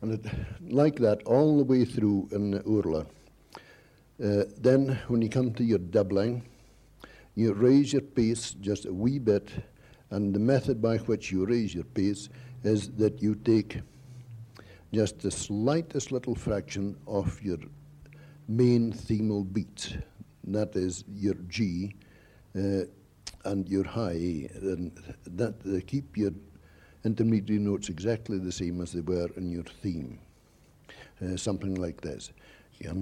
And like that all the way through in the Urla. Then when you come to your doubling, you raise your pace just a wee bit, and the method by which you raise your pace is that you take just the slightest little fraction of your main themal beats. That is your G and your high A. And that keep your intermediate notes exactly the same as they were in your theme. Something like this.